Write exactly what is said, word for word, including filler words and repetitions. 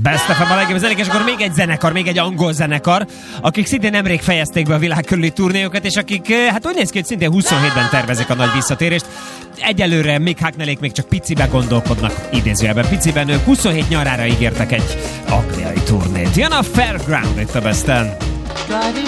Best ef em a legjobb zenék, és akkor még egy zenekar, még egy angol zenekar, akik szintén nemrég fejezték be a világ körüli turnéjukat, és akik, hát úgy néz ki, hogy szintén huszonhétben tervezik a nagy visszatérést. Egyelőre még Hackneyék még csak picibe gondolkodnak, idézőjelben piciben, ők huszonhét nyarára ígértek egy angliai turnét. Jön a Fairground itt a Besten.